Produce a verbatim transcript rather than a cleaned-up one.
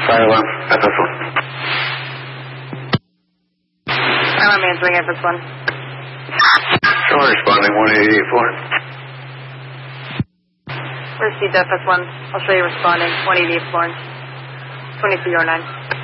Fire alarm, F S one. Fire alarm answering F S one. Someone responding, one eighty-eight four. Received F S one. I'll show you responding, one eighty-eight Florence. twenty-three oh nine.